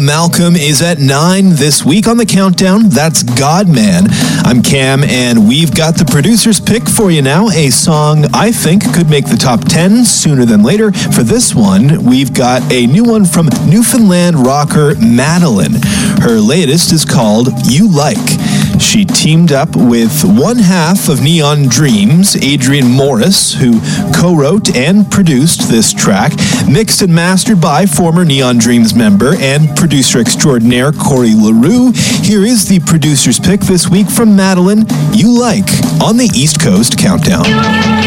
Malcolm is at 9 this week on the countdown. That's Godman. I'm Cam, and we've got the producer's pick for you now. A song I think could make the top 10 sooner than later. For this one, we've got a new one from Newfoundland rocker Madeline. Her latest is called You Like. She teamed up with one half of Neon Dreams, Adrian Morris, who co-wrote and produced this track, mixed and mastered by former Neon Dreams member and producer extraordinaire Corey LaRue. Here is the producer's pick this week from Madeline, You Like, on the East Coast Countdown.